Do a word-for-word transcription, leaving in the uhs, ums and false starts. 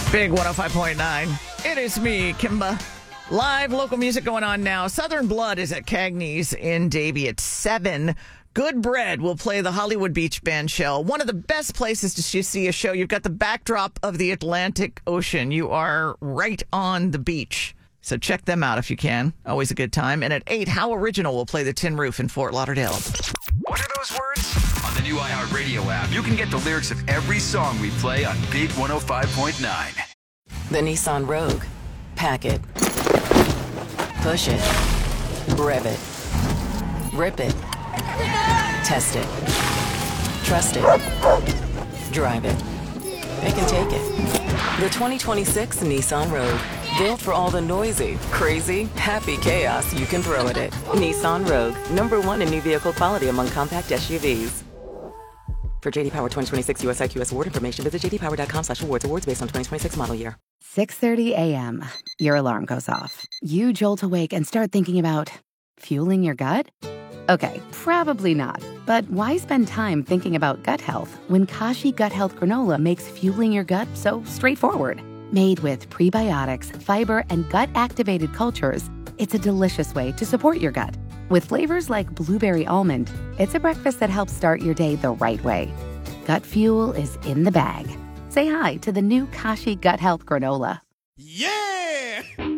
Big one oh five point nine. It is me, Kimba. Live local music going on now. Southern Blood is at Cagney's in Davie at seven. Good Bread will play the Hollywood Beach Band show. One of the best places to see a show. You've got the backdrop of the Atlantic Ocean. You are right on the beach. So check them out if you can. Always a good time. And at eight, How Original will play the Tin Roof in Fort Lauderdale. What are those words? On the new iHeartRadio app, you can get the lyrics of every song we play on Big one oh five point nine. The Nissan Rogue. Pack it. Push it. Rev it. Rip it. Test it. Trust it. Drive it. It can take it. The twenty twenty-six Nissan Rogue. Built for all the noisy, crazy, happy chaos you can throw at it. Nissan Rogue. Number one in new vehicle quality among compact S U Vs. For J D Power twenty twenty-six U S I Q S award information, visit j d power dot com slash awards. Awards based on twenty twenty-six model year. six thirty a.m. Your alarm goes off. You jolt awake and start thinking about fueling your gut? Okay, probably not. But why spend time thinking about gut health when Kashi Gut Health Granola makes fueling your gut so straightforward? Made with prebiotics, fiber, and gut-activated cultures, it's a delicious way to support your gut. With flavors like blueberry almond, it's a breakfast that helps start your day the right way. Gut fuel is in the bag. Say hi to the new Kashi Gut Health Granola. Yeah!